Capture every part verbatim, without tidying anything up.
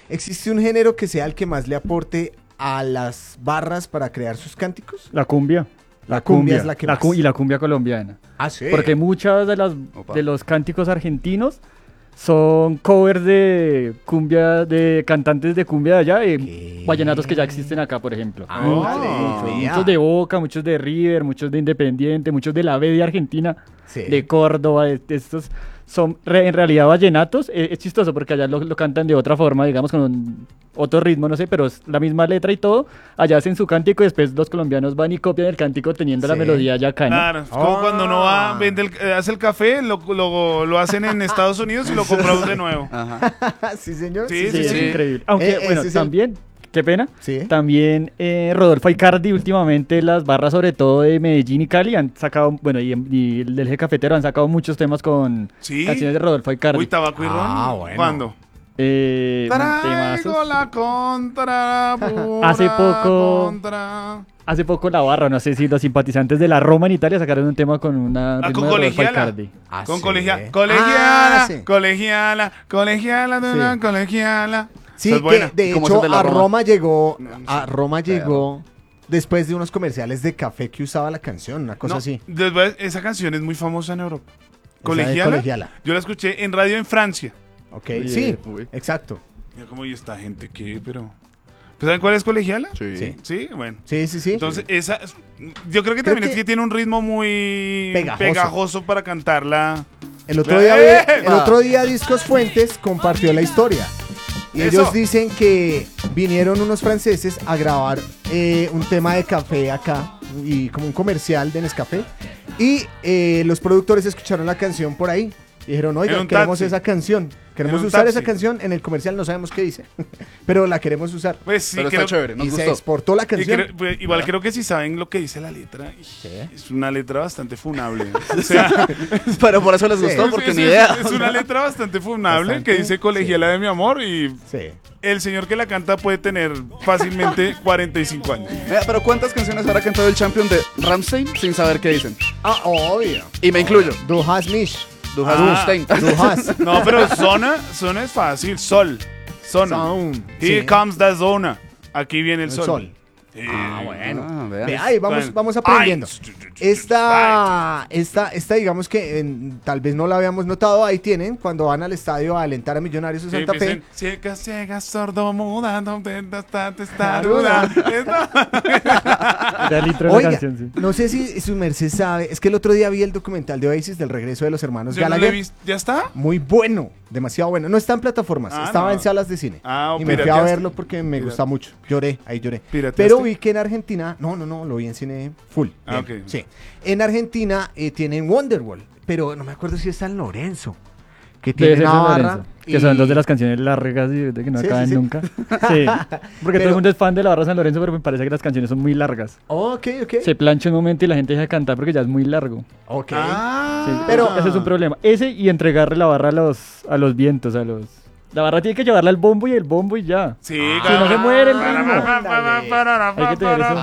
¿existe un género que sea el que más le aporte a las barras para crear sus cánticos? La cumbia. La cumbia es la que la más. cu- Y la cumbia colombiana. Ah, sí. Porque muchas de las Opa. de los cánticos argentinos son covers de cumbia, de cantantes de cumbia de allá, ¿Qué? de vallenatos que ya existen acá, por ejemplo. Ah, Muchos, vale, vea. muchos de Boca, muchos de River, muchos de Independiente, muchos de la B de Argentina, Sí. de Córdoba, de, de estos son re- en realidad vallenatos. Eh, es chistoso porque allá lo, lo cantan de otra forma, digamos con un- otro ritmo, no sé, pero es la misma letra y todo. Allá hacen su cántico y después los colombianos van y copian el cántico teniendo la Sí. melodía ya acá, ¿no? Claro, es como Ah. cuando uno va, vende el, eh, hace el café, lo, lo, lo hacen en Estados Unidos y lo compramos de nuevo. Ajá. sí, señor. Sí, Sí, sí, es sí. increíble. Aunque, Eh, bueno, ese es el- también, qué pena, Sí. también eh, Rodolfo Aicardi últimamente las barras sobre todo de Medellín y Cali han sacado, bueno, y, y el del Eje Cafetero han sacado muchos temas con Sí. canciones de Rodolfo Aicardi. Uy, tabaco y ron. Ah, bueno. ¿Cuándo? Eh, Traigo temazos. la contra, pura Hace poco- contra. Hace poco la barra, no sé si los simpatizantes de la Roma en Italia sacaron un tema con una Ah, ritmo con de Rodolfo colegiala. Aicardi. Ah, Con sí. colegiala. Colegiala, Ah, sí. colegiala, colegiala, de una Sí. colegiala. Sí, Esa es que buena. de ¿Cómo es hecho el de la a Roma? Roma llegó, No, no sé. a Roma llegó después de unos comerciales de café que usaba la canción, una cosa No, así. después, esa canción es muy famosa en Europa. Esa de Colegiala. Colegiala. Yo la escuché en radio en Francia. Ok, Oye, sí, uy. exacto. Mira cómo y esta gente que, pero. ¿Pues ¿Saben cuál es colegiala? Sí. Sí. Sí, bueno. Sí, sí, sí. Entonces, esa. Yo creo que Creo también que- es que tiene un ritmo muy Pegajoso. pegajoso para cantarla. el otro día, ¡Eh! el otro día Discos Fuentes compartió la historia. Y Eso. ellos dicen que vinieron unos franceses a grabar eh, un tema de café acá y como un comercial de Nescafé. Y eh, los productores escucharon la canción por ahí. Y dijeron, En oiga, un queremos taxi. esa canción. Queremos En un usar taxi. esa canción. En el comercial no sabemos qué dice. Pero la queremos usar. Pues sí, Pero creo, está chévere, nos Y se gustó. exportó la y canción. creo- pues, igual creo que si saben lo que dice la letra, Sí. es una letra bastante funable. O sea, Pero por eso les Sí. gustó, es- porque es, ni es- idea. es una letra bastante funable Bastante, que dice colegiala de mi amor y Sí. el señor que la canta puede tener fácilmente cuarenta y cinco años. Mira, pero ¿cuántas canciones habrá cantado el champion de Rammstein sin saber qué dicen? Ah, obvio. Y me incluyo. Du hast mich. Du Ah. hast Rammstein. Du hast. No, pero zona, zona es fácil. Sol, zona. Sound. Here Sí. comes the zona. Aquí viene el El sol. sol. Sí. Ah, bueno. Ah, vea. Ve, ahí vamos, Bueno. vamos aprendiendo. Ay, Esta, esta, esta, digamos que en- tal vez no la habíamos notado, ahí tienen, cuando van al estadio a alentar a Millonarios de Sí, Santa Fe. dicen, ciega, ciega, sordo, muda, no te está testaruda. Era el intro de la Oiga, canción, sí. no sé si su merced sabe, es que el otro día vi el documental de Oasis del regreso de los hermanos Yo no lo he Gallagher. visto. ¿Ya está? Muy bueno, demasiado bueno. No está en plataformas, Ah, estaba no. en salas de cine. Ah, o y me fui a pirateaste. verlo porque me Pirate- gusta mucho. Lloré, ahí lloré. ¿Pirateaste? Pero vi que en Argentina, no, no, no, lo vi en cine full. Ah, bien, ok. Sí. En Argentina eh, tienen Wonderwall, pero no me acuerdo si es San Lorenzo. Que Debe tiene ser una San barra. Lorenzo, que son dos de las canciones largas y de que no Sí, acaban sí, sí. nunca. Sí, porque todo Pero- el mundo es fan de la barra San Lorenzo, pero me parece que las canciones son muy largas. Oh, ok, ok. Se plancha un momento y la gente deja de cantar porque ya es muy largo. Ok. Ah, Sí, Pero- pero ese es un problema. Ese y entregarle la barra a los, a los vientos, a los... La barra tiene que llevarla al bombo y el bombo y ya. Sí, Ah, Si no se muere el ritmo. Ándale. Hay que tener eso.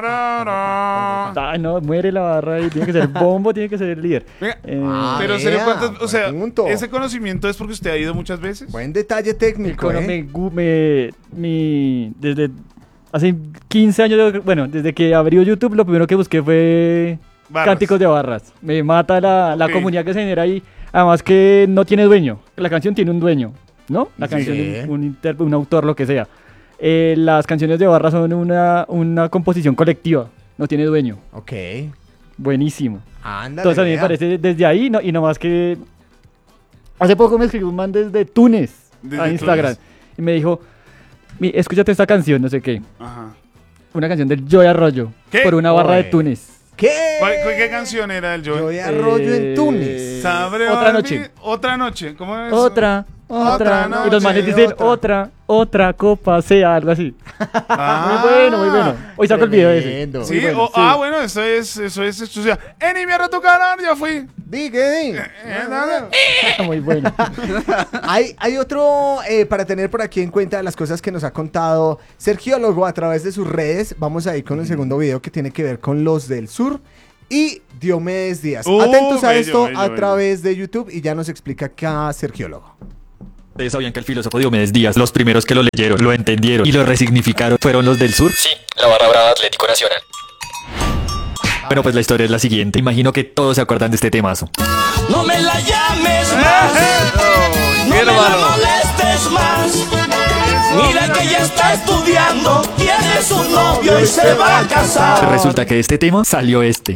Ay, no, muere la barra y tiene que ser el bombo, tiene que ser el líder. Venga, Eh, Ah, Pero vea, serio, ¿cuántas? O buen sea, punto. ese conocimiento es porque usted ha ido muchas veces. Buen detalle el técnico, cono ¿eh? me, gu- me- mi, desde hace quince años, yo- bueno, desde que abrió YouTube, lo primero que busqué fue Barras. cánticos de barras. Me mata la, la Ok. comunidad que se genera ahí. Además que no tiene dueño. La canción tiene un dueño, ¿no? La Sí. canción de un, un inter- un autor, lo que sea. Eh, las canciones de barras son una, una composición colectiva. No tiene dueño. Ok. Buenísimo. Ándale. Entonces a mí me vea. parece desde ahí, no, y nomás que... Hace poco me escribió un man desde Túnez Desde a Instagram. Túnez. Y me dijo, "Mi- escúchate esta canción, no sé qué. Ajá. Una canción del Joy Arroyo. ¿Qué? Por una barra de Oye. Túnez. ¿Qué? ¿Cuál- cuál- ¿Qué canción era el Yo Joy? de arroyo en Eh, Túnez. Sabré Otra olvid- noche. Otra noche. ¿Cómo es? Otra, Otra otra. noche, y los manes dicen otra. otra, otra copa sea, algo así. Ah. Muy bueno, muy bueno. Hoy saco el video ese. Tremendo. Sí, Muy bueno, o- sí. ah, bueno, eso es, eso es, eso, o sea, en invierno tu calor, ya fui. Di, ¿qué di? Eh, Muy bueno. Hay, hay otro, eh, para tener por aquí en cuenta las cosas que nos ha contado Sergiólogo a través de sus redes. Vamos a ir con el segundo video que tiene que ver con los del sur y Diomedes Díaz. Uh, Atentos a bello, esto bello, a bello. través de YouTube y ya nos explica acá Sergiólogo. ¿Ustedes sabían que el filósofo Diomedes Díaz, los primeros que lo leyeron, lo entendieron y lo resignificaron fueron los del sur? Sí, la barra brava Atlético Nacional. Bueno, pues la historia es la siguiente. Imagino que todos se acuerdan de este temazo. No me la llames más, no me la molestes más. Mira que ya está estudiando, tiene su novio y se va a casar. Resulta que de este tema salió este.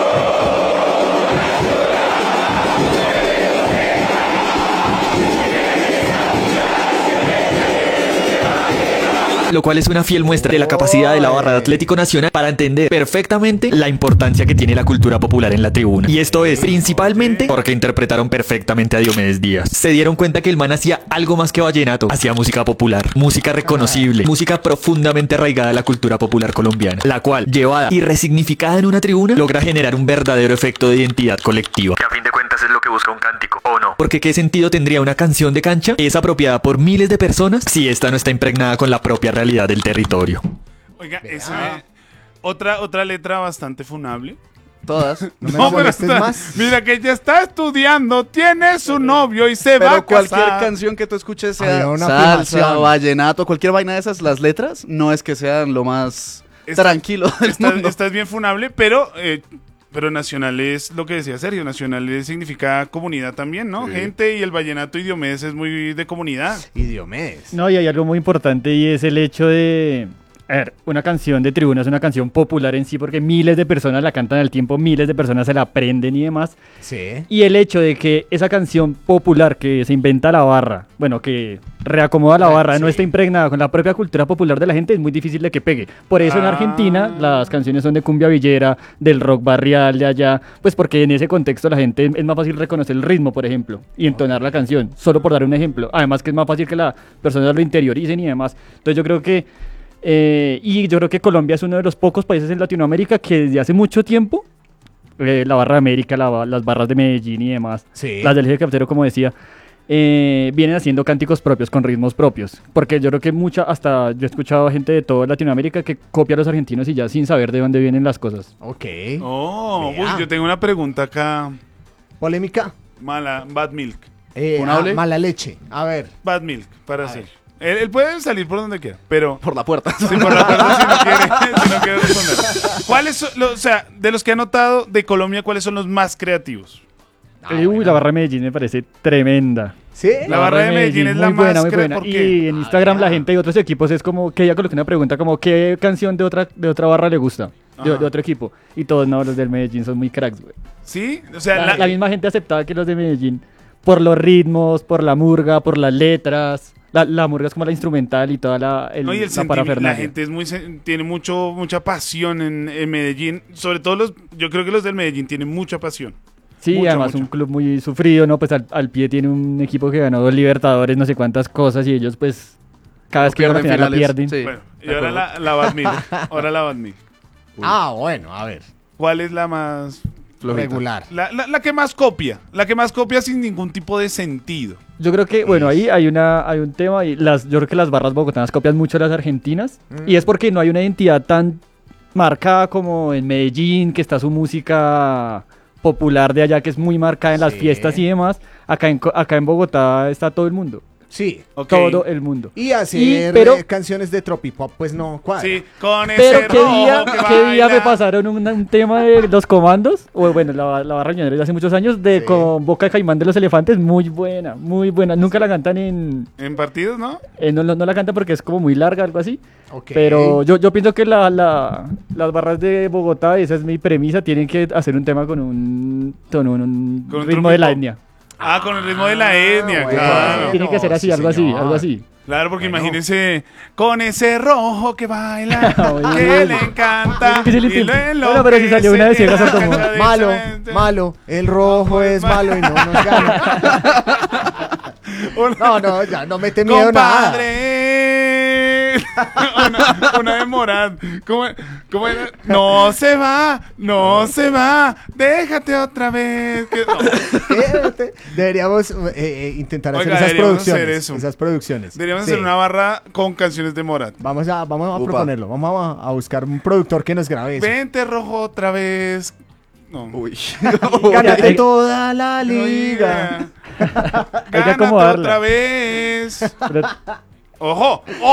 Lo cual es una fiel muestra de la capacidad de la barra de Atlético Nacional para entender perfectamente la importancia que tiene la cultura popular en la tribuna. Y esto es principalmente porque interpretaron perfectamente a Diomedes Díaz. Se dieron cuenta que el man hacía algo más que vallenato, hacía música popular, música reconocible, música profundamente arraigada a la cultura popular colombiana, la cual, llevada y resignificada en una tribuna, logra generar un verdadero efecto de identidad colectiva. Que a fin de cuentas es lo que busca un cántico, ¿o no? Porque ¿qué sentido tendría una canción de cancha? Es apropiada por miles de personas si esta no está impregnada con la propia realidad del territorio. Oiga, ese, otra, otra letra bastante funable. Todas. No me No, pero molestes está- más. mira que ella está estudiando, tiene su novio y se va a Pero cualquier casar. canción que tú escuches, Había sea una salsa, afirmación. vallenato, cualquier vaina de esas, las letras, no es que sean lo más Está- tranquilo del Esta, mundo. esta es bien funable, pero eh, pero nacional es lo que decía Sergio, nacional es- significa comunidad también, ¿no? Sí. Gente, y el vallenato y Diomedes es muy de comunidad. Y Diomedes. No, y hay algo muy importante y es el hecho de... A ver, una canción de tribuna es una canción popular en sí porque miles de personas la cantan al tiempo, miles de personas se la aprenden y demás. Sí. Y el hecho de que esa canción popular que se inventa la barra, bueno, que reacomoda la Ah, barra, sí. no está impregnada con la propia cultura popular de la gente, es muy difícil de que pegue. Por eso en Ah. Argentina las canciones son de cumbia villera, del rock barrial de allá, pues porque en ese contexto la gente es más fácil reconocer el ritmo, por ejemplo, y entonar la canción, solo por dar un ejemplo. Además que es más fácil que las personas lo interioricen y demás. Entonces yo creo que Eh, y yo creo que Colombia es uno de los pocos países en Latinoamérica que desde hace mucho tiempo, eh, la barra de América, la ba- las barras de Medellín y demás, Sí. las del Eje Cafetero, como decía, eh, vienen haciendo cánticos propios con ritmos propios. Porque yo creo que mucha, hasta yo he escuchado a gente de toda Latinoamérica que copia a los argentinos y ya sin saber de dónde vienen las cosas. Ok. Oh, Vea. uy, yo tengo una pregunta acá. Polémica. Mala, Bad Milk. Eh, ¿Funable? ah, mala leche. A ver. Bad Milk, para A hacer. ver. Él, él puede salir por donde quiera, pero... Por la puerta. Sí, por la parte, si no quiere, si no quiere responder. ¿Cuáles son, los- o sea, de los que ha notado de Colombia, cuáles son los más creativos? Ah, Eh, uy, bueno. la barra de Medellín me parece tremenda. ¿Sí? La barra de Medellín es la muy buena, más muy cre- buena. ¿por qué? Y en Instagram Ah, la ya. gente de otros equipos es como que ella coloca una pregunta como ¿qué canción de otra de otra barra le gusta? De, Ajá. de otro equipo. Y todos no, los del Medellín son muy cracks, güey. ¿Sí? O sea, La, la- la misma gente aceptaba que los de Medellín por los ritmos, por la murga, por las letras. La, la murga es como la instrumental y toda la, el, no, y el la sentimi- la parafernalia. gente es muy sen- tiene mucho mucha pasión en, en Medellín, sobre todo los yo creo que los del Medellín tienen mucha pasión. Sí, mucho, además mucho. un club muy sufrido, ¿no? Pues al, al pie tiene un equipo que ganó dos Libertadores, no sé cuántas cosas, y ellos pues cada vez que van a final la pierden. Sí, Bueno, y de ahora acuerdo. la, la Bad Milk, ahora la Bad Milk. Ah, bueno, a ver. ¿Cuál es la más Flojita. Regular. la, la, la que más copia? La que más copia sin ningún tipo de sentido. Yo creo que, bueno, ahí hay una hay un tema y las yo creo que las barras bogotanas copian mucho a las argentinas Mm. y es porque no hay una identidad tan marcada como en Medellín, que está su música popular de allá que es muy marcada en las Sí. fiestas y demás. Acá en Co- acá en Bogotá está todo el mundo, Sí. Ok. todo el mundo. Y hacer Y- pero- eh, canciones de tropipop, pues no cuadra. Sí, con ese Pero qué rojo día, que qué día me baila. pasaron un, un tema de los comandos, o bueno, la, la barra ñonera de hace muchos años, de Sí. con Boca de Caimán de los Elefantes, muy buena, muy buena. Nunca la cantan en, En partidos, ¿no? eh, no, no, no la cantan porque es como muy larga, algo así. Ok. Pero yo, yo pienso que la, la- las barras de Bogotá, esa es mi premisa, tienen que hacer un tema con un, con un, un Con un ritmo de la tropipop. etnia. Ah, con el ritmo de la etnia, bueno. claro. Tiene que ser así, sí, algo así, señor. algo así. Claro, porque Bueno. imagínense con ese rojo que baila, Muy que bien. le encanta. Que se le y entiende. lo Bueno, pero si salió una de enloquece, ciegas al tomón. enganchadamente. Malo, malo. El rojo es malo y no nos gana. No, no, ya no mete miedo nada. Compadre. una, una de Morat. ¿Cómo, cómo era? No se va, no se va. Déjate otra vez. Que- no. Quédate. Deberíamos eh, eh, intentar hacer Oiga, esas deberíamos hacer producciones. eso. Esas producciones. Deberíamos Sí. hacer una barra con canciones de Morat. Vamos a, vamos a Upa. proponerlo. Vamos a, a buscar un productor que nos grabe eso. Vente rojo otra vez. No. Uy. Gánate Hay- toda la liga. Hay que Gánate acomodarla. otra vez. Pero ¡Ojo!